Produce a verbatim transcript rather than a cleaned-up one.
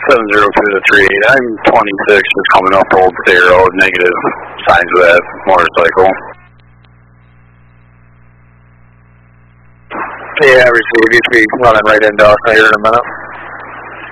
seven zero two to three eight. I'm twenty-six, just coming up Old State Road, negative signs of that motorcycle. Yeah, I received. You should be running right into us here in a minute.